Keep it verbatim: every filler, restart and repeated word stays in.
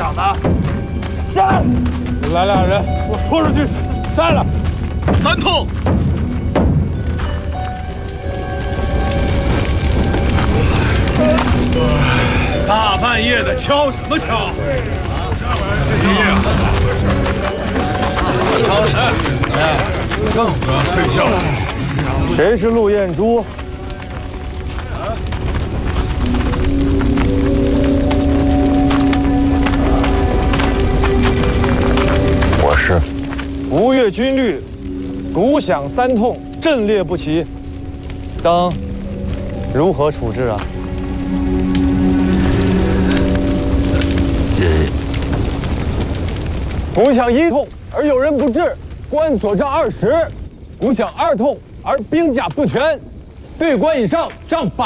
讲的？杀！来两人，我拖出去杀了。 三通。大半夜的敲什么敲？是几夜啊？敲谁？更不要睡觉。 谁是陆彦珠？ 我是。 吴越军律，鼓响三痛，阵列不齐，当如何处置啊？ 这鼓响一痛而有人不至，关左杖二十；鼓响二痛而兵甲不全，对关以上杖百。